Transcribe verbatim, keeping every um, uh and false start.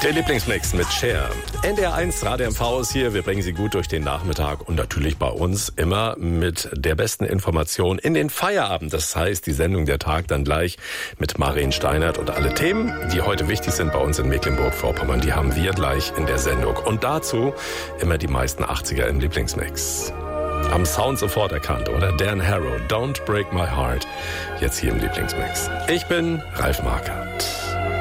Der Lieblingsmix mit Cher. N D R eins Radio M V ist hier. Wir bringen Sie gut durch den Nachmittag und natürlich bei uns immer mit der besten Information in den Feierabend. Das heißt, die Sendung Der Tag dann gleich mit Marien Steinert und alle Themen, die heute wichtig sind bei uns in Mecklenburg-Vorpommern, die haben wir gleich in der Sendung. Und dazu immer die meisten achtziger im Lieblingsmix. Am Sound sofort erkannt, oder? Dan Harrow, Don't Break My Heart. Jetzt hier im Lieblingsmix. Ich bin Ralf Markert.